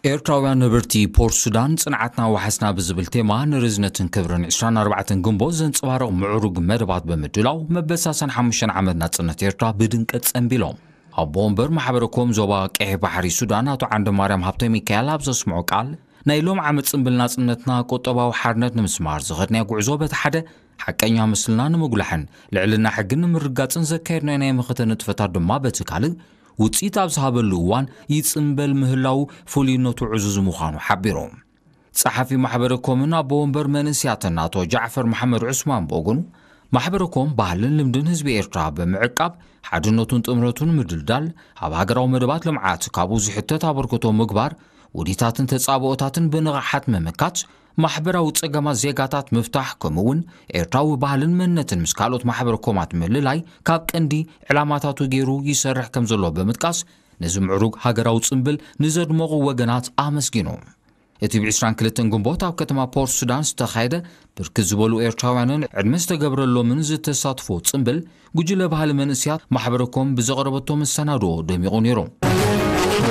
ኤርትራውያን ነበርቲ ፖርት ሱዳን ጽንዓትና ወሓስና ብዝብል ቴማ ንርዝነትን ክብርን 24 ግንቦት ዘንጽባረቕ ምዕሩግ መደባት ብምድላው መበሳሰን 5 ዓመት ናጽነት ኤርትራ ብድንቀት ጸንቢሎም ኣቦ እምበር ማሕበረኮም ዞባ ቀይሕ ባሕሪ ሱዳን ኣቶ ዓንደ ማርያም ሃብተ ሚካኤል ኣብ ዘስምዑ ቃል ናይ ሎም ዓመት ጽምብል ናጽነትና ቆጠባዊ ሓርነት ንምስማር ዝኸድናዮ ጉዕዞ በቲ ሓደ ሓቀኛ ምስልና ንምጉላሕን ልዕልና ሕግን ንምርጋጽን ዘካየድናዮ ናይ ምኽተ ንጥፈታት ድማ በቲ ካልእ ውጽኢት ኣብ ዝሃበሉ እዋን ይጽምበል ምህላው ፍሉይነቱ ዕዙዝ ምዃኑ ሓቢሮም ጸሓፊ ማሕበረኮምን ኣቦ እምበር መንስያትን ኣቶ ጃዕፈር መሐመድ ዑስማን በኦግኑ ማሕበረኮም ባህልን ልምድን ህዝቢ ኤርትራ ብምዕቃብ ሓድነቱን ጥምረቱን ምድልዳል ኣብ ሃገራዊ መደባት ልምዓት ካብኡ ዝሕተት ኣበርክቶ ምግባር ውዲታትን ተጻብኦታትን ብንቕሓት ምምካት ማሕበራዊ ጸገማት ዜጋታት ምፍታሕ ከምኡውን ኤርትራዊ ባህልን መንነትን ምስ ካልኦት ማሕበረኮማት ምልላይ ካብ ቀንዲ ዕላማታቱ ገይሩ ይሰርሕ ከም ዘሎ ብምጥቃስ ነዚ ምዕሩግ ሃገራዊ ጽምብል ንዘድመቑ ወገናት ኣመስጊኖም እቲ ብ22 ግንቦት ኣብ ከተማ ፖርት ሱዳን ዝተኻየደ ብርክት ዝበሉ ኤርትራውያንን ዕድመ ዝተገብረሎምን ዝተሳትፎ ጽምብል ጉጅለ ባህሊ መንእስያት ማሕበረኮም ብዘቕረበቶም መሰናድኦ ደሚቑ ነይሮም